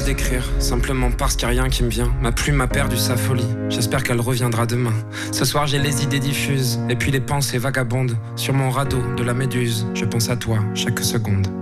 envie d'écrire, simplement parce qu'il n'y a rien qui me vient. Ma plume a perdu sa folie, j'espère qu'elle reviendra demain. Ce soir j'ai les idées diffuses, et puis les pensées vagabondes. Sur mon radeau de la méduse, je pense à toi chaque seconde.